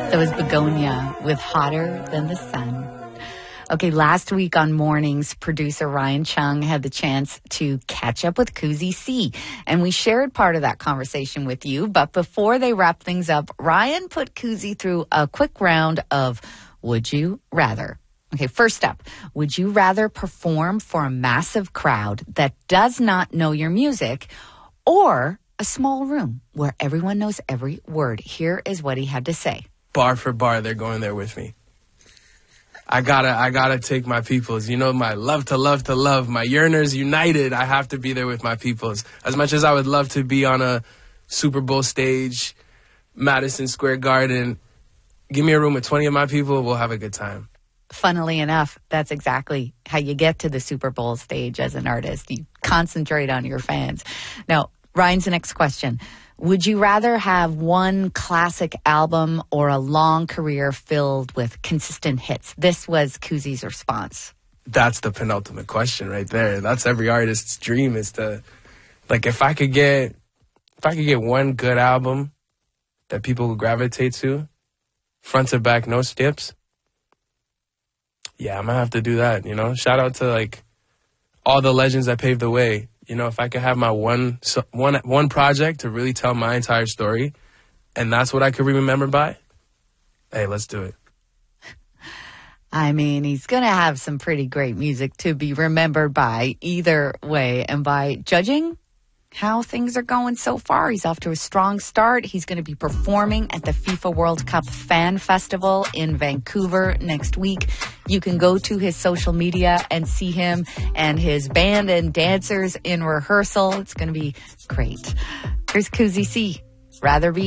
That was Begonia with Hotter Than the Sun. Okay, last week on Mornings, producer Ryan Chung had the chance to catch up with Kuzi C, and we shared part of that conversation with you. But before they wrap things up, Ryan put Kuzi through a quick round of Would You Rather. Okay, first up, would you rather perform for a massive crowd that does not know your music, or a small room where everyone knows every word? Here is what he had to say. Bar for bar, they're going there with me. I gotta take my peoples. You know, my love to love, my yearners united. I have to be there with my peoples. As much as I would love to be on a Super Bowl stage, Madison Square Garden, give me a room with 20 of my people, we'll have a good time. Funnily enough, that's exactly how you get to the Super Bowl stage as an artist. You concentrate on your fans. Now, Ryan's next question. Would you rather have one classic album or a long career filled with consistent hits? This was Kuzi's response. That's the penultimate question right there. That's every artist's dream, is to, like, if I could get one good album that people would gravitate to, front to back, no skips. Yeah, I'm gonna have to do that, you know? Shout out to, like, all the legends that paved the way. You know, if I could have my one project to really tell my entire story, and that's what I could be remembered by, hey, let's do it. I mean, he's going to have some pretty great music to be remembered by either way. And by judging how things are going so far, he's off to a strong start. He's going to be performing at the FIFA World Cup Fan Festival in Vancouver next week. You can go to his social media and see him and his band and dancers in rehearsal. It's going to be great. Here's Kuzi C. Rather Be